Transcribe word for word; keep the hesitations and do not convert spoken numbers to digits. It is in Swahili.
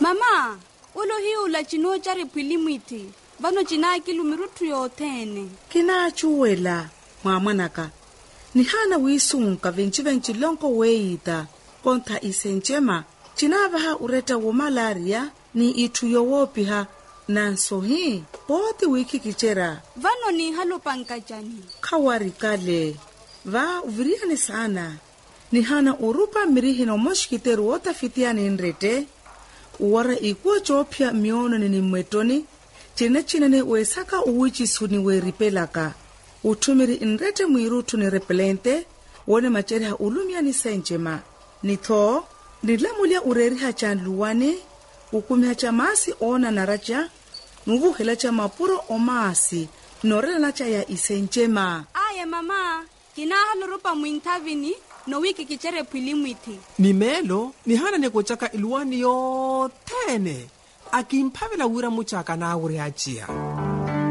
Mama, ulo hiu la chino chari pilimwiti. Vano china kilumirutu yotene. Kina chuwela, mwamanaka. Ni hana wisunga venchi venchi lonko weita. Konta isenjema. China vaha ureta wo malaria ni itu yowopiha. Nanso hii, poti wiki kichera. Vano ni halo pankajani. Kawari kale. Va uviriani sana. Ni hana urupa mirihi no moshkiteru wota fitiani nrete. Uwara ikuwa chopia miono ni mwetoni. Chine chine ne uesaka uwichi suni we ripelaka. Utumiri nrete mwirutu ni repelente. Wone machereha ulumia ni senjema. Ni to, nilamulia ureriha chan luwane. Ukumia cha maasi ona naracha. Nuvu hela cha mapuro o maasi. Norela nacha ya isenjema. Aya mama, kina halo rupa mwintavini. No wiki kichere pilimwiti. Ni melo, ni hana ne kuchaka iluwani yotene. Akimpavela wira muchaka na uri achia.